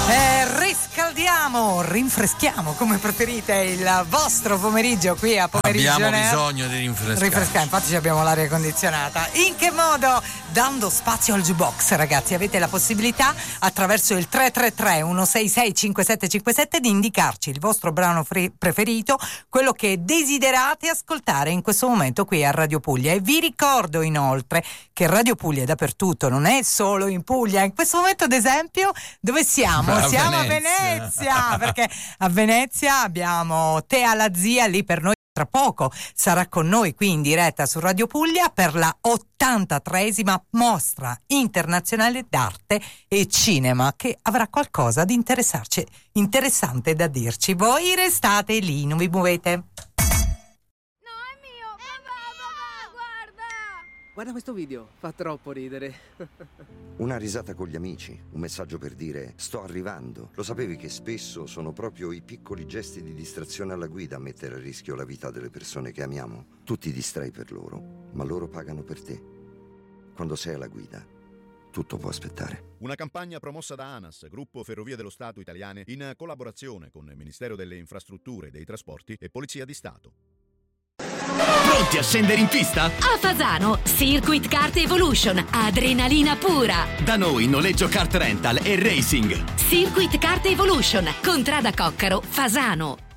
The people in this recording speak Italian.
Riscaldiamo, rinfreschiamo, come preferite, il vostro pomeriggio qui a Pomeriggio. Abbiamo bisogno di rinfrescare. Infatti abbiamo l'aria condizionata. In che modo? Dando spazio al jukebox, ragazzi. Avete la possibilità attraverso il 333 166 5757 di indicarci il vostro brano preferito, quello che desiderate ascoltare in questo momento qui a Radio Puglia. E vi ricordo inoltre che Radio Puglia è dappertutto, non è solo in Puglia. In questo momento, ad esempio, dove siamo? Siamo a Venezia, perché a Venezia abbiamo Tea la Zia, lì per noi tra poco sarà con noi qui in diretta su Radio Puglia per la 83esima Mostra Internazionale d'Arte e Cinema, che avrà qualcosa di interessante da dirci. Voi restate lì, non vi muovete. Guarda questo video, fa troppo ridere. Una risata con gli amici, un messaggio per dire sto arrivando. Lo sapevi che spesso sono proprio i piccoli gesti di distrazione alla guida a mettere a rischio la vita delle persone che amiamo? Tu ti distrai per loro, ma loro pagano per te. Quando sei alla guida, tutto può aspettare. Una campagna promossa da ANAS, Gruppo Ferrovie dello Stato Italiane, in collaborazione con il Ministero delle Infrastrutture e dei Trasporti e Polizia di Stato. Pronti a scendere in pista? A Fasano, Circuit Kart Evolution, adrenalina pura. Da noi noleggio kart rental e racing. Circuit Kart Evolution, Contrada Coccaro, Fasano.